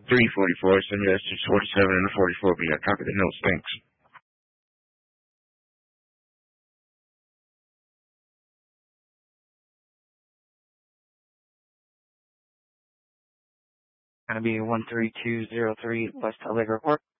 344, send me that 647 and the 44, but yeah, copy the notes, thanks. Gonna be 13203 West LA Report.